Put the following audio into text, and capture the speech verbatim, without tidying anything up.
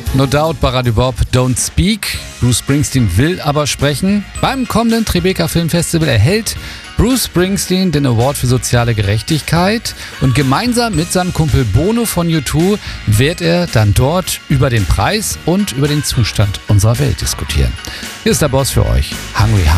No Doubt bei Radio Bob, Don't Speak. Bruce Springsteen will aber sprechen. Beim kommenden Tribeca Film Festival erhält Bruce Springsteen den Award für soziale Gerechtigkeit und gemeinsam mit seinem Kumpel Bono von U zwei wird er dann dort über den Preis und über den Zustand unserer Welt diskutieren. Hier ist der Boss für euch, Hungry Heart.